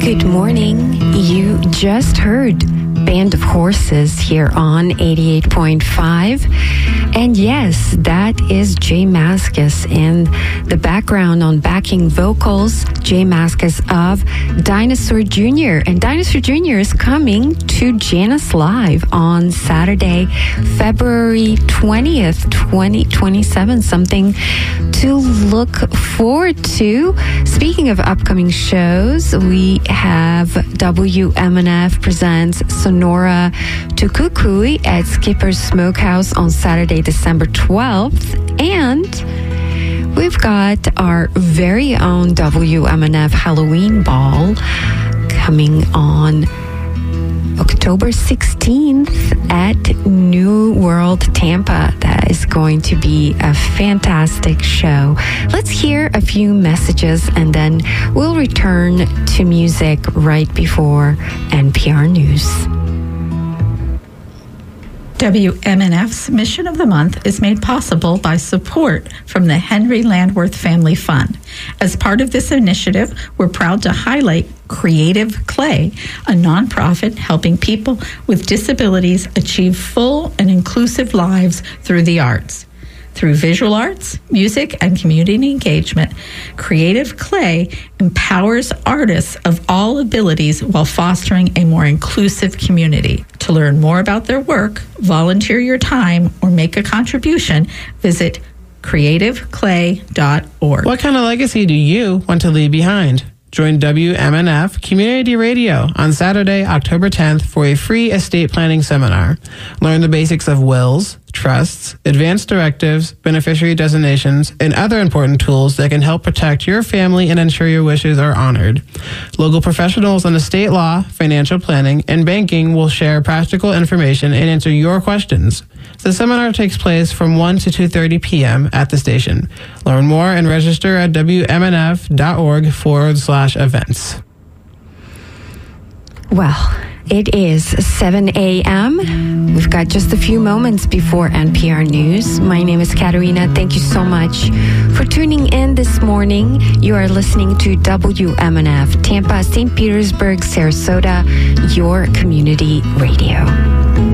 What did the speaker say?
Good morning. You just heard Band of Horses here on 88.5. And yes, that is J Mascis. And the background on backing vocals, J Mascis of Dinosaur Jr. And Dinosaur Jr. is coming to Janus Live on Saturday, February 20th, 2027. Something to look forward to. Speaking of upcoming shows, we have WMNF presents Sonora Tukukui at Skipper's Smokehouse on Saturday, December 12th. And we've got our very own WMNF Halloween Ball coming on October 16th at New World Tampa. That is going to be a fantastic show. Let's hear a few messages and then we'll return to music right before NPR News. WMNF's Mission of the Month is made possible by support from the Henry Landworth Family Fund. As part of this initiative, we're proud to highlight Creative Clay, a nonprofit helping people with disabilities achieve full and inclusive lives through the arts. Through visual arts, music, and community engagement, Creative Clay empowers artists of all abilities while fostering a more inclusive community. To learn more about their work, volunteer your time, or make a contribution, visit creativeclay.org. What kind of legacy do you want to leave behind? Join WMNF Community Radio on Saturday, October 10th for a free estate planning seminar. Learn the basics of wills, trusts, advanced directives, beneficiary designations, and other important tools that can help protect your family and ensure your wishes are honored. Local professionals on estate law, financial planning, and banking will share practical information and answer your questions. The seminar takes place from 1 to 2:30 p.m. at the station. Learn more and register at wmnf.org/events. Well, it is 7 a.m. We've got just a few moments before NPR News. My name is Katerina. Thank you so much for tuning in this morning. You are listening to WMNF, Tampa, St. Petersburg, Sarasota, your community radio.